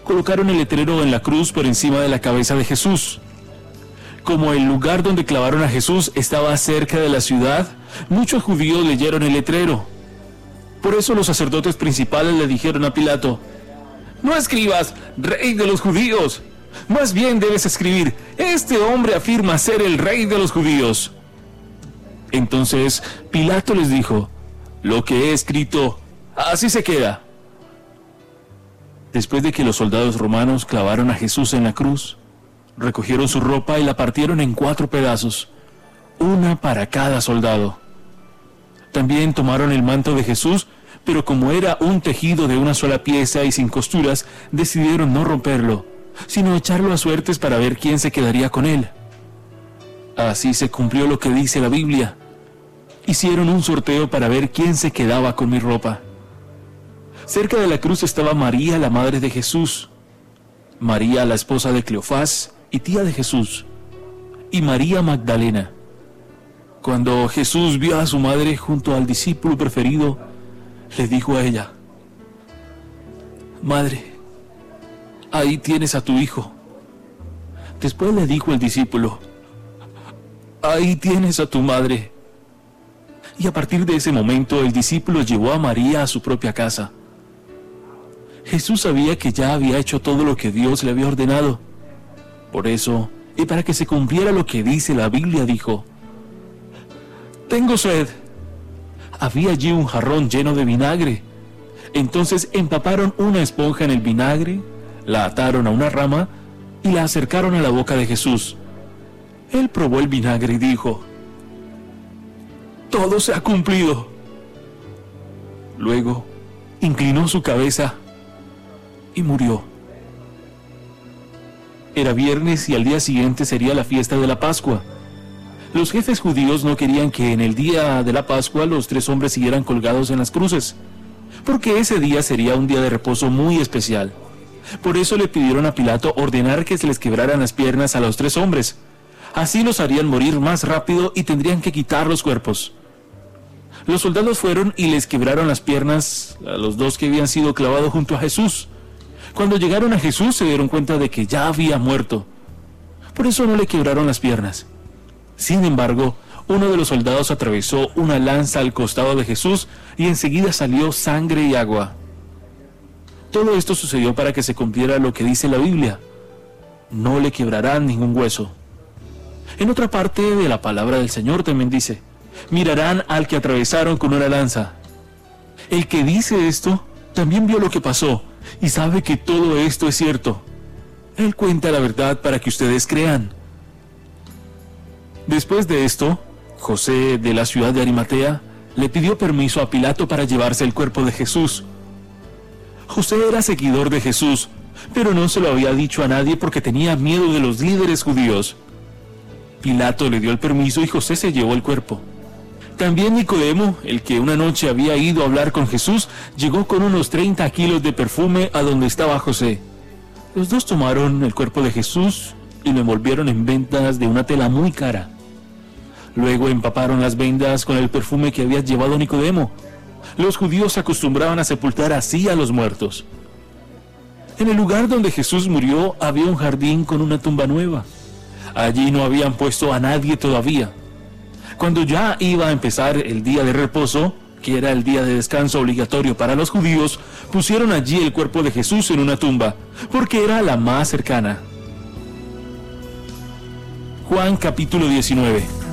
colocaron el letrero en la cruz por encima de la cabeza de Jesús. Como el lugar donde clavaron a Jesús estaba cerca de la ciudad, muchos judíos leyeron el letrero. Por eso los sacerdotes principales le dijeron a Pilato: «No escribas, Rey de los judíos. Más bien debes escribir: este hombre afirma ser el Rey de los judíos». Entonces Pilato les dijo: «Lo que he escrito, así se queda». Después de que los soldados romanos clavaron a Jesús en la cruz, recogieron su ropa y la partieron en 4 pedazos, una para cada soldado. También tomaron el manto de Jesús, pero como era un tejido de una sola pieza y sin costuras, decidieron no romperlo, sino echarlo a suertes para ver quién se quedaría con él. Así se cumplió lo que dice la Biblia. Hicieron un sorteo para ver quién se quedaba con mi ropa. Cerca de la cruz estaba María, la madre de Jesús, María, la esposa de Cleofás y tía de Jesús, y María Magdalena. Cuando Jesús vio a su madre junto al discípulo preferido, le dijo a ella: «Madre, ahí tienes a tu hijo». Después le dijo al discípulo: «Ahí tienes a tu madre». Y a partir de ese momento el discípulo llevó a María a su propia casa. Jesús sabía que ya había hecho todo lo que Dios le había ordenado. Por eso, y para que se cumpliera lo que dice la Biblia, dijo: «Tengo sed». Había allí un jarrón lleno de vinagre. Entonces empaparon una esponja en el vinagre, la ataron a una rama y la acercaron a la boca de Jesús. Él probó el vinagre y dijo: «Todo se ha cumplido». Luego inclinó su cabeza y murió. Era viernes y al día siguiente sería la fiesta de la Pascua. Los jefes judíos no querían que en el día de la Pascua los 3 hombres siguieran colgados en las cruces, porque ese día sería un día de reposo muy especial. Por eso le pidieron a Pilato ordenar que se les quebraran las piernas a los 3 hombres. Así los harían morir más rápido y tendrían que quitar los cuerpos. Los soldados fueron y les quebraron las piernas a los 2 que habían sido clavados junto a Jesús. Cuando llegaron a Jesús se dieron cuenta de que ya había muerto. Por eso no le quebraron las piernas. Sin embargo, uno de los soldados atravesó una lanza al costado de Jesús y enseguida salió sangre y agua. Todo esto sucedió para que se cumpliera lo que dice la Biblia: no le quebrarán ningún hueso. En otra parte de la palabra del Señor también dice: mirarán al que atravesaron con una lanza. El que dice esto también vio lo que pasó y sabe que todo esto es cierto. Él cuenta la verdad para que ustedes crean. Después de esto, José, de la ciudad de Arimatea, le pidió permiso a Pilato para llevarse el cuerpo de Jesús. José era seguidor de Jesús, pero no se lo había dicho a nadie porque tenía miedo de los líderes judíos. Pilato le dio el permiso y José se llevó el cuerpo. También Nicodemo, el que una noche había ido a hablar con Jesús, llegó con unos 30 kilos de perfume a donde estaba José. Los 2 tomaron el cuerpo de Jesús y lo envolvieron en vendas de una tela muy cara. Luego empaparon las vendas con el perfume que había llevado Nicodemo. Los judíos acostumbraban a sepultar así a los muertos. En el lugar donde Jesús murió había un jardín con una tumba nueva. Allí no habían puesto a nadie todavía. Cuando ya iba a empezar el día de reposo, que era el día de descanso obligatorio para los judíos, pusieron allí el cuerpo de Jesús en una tumba, porque era la más cercana. Juan capítulo 19.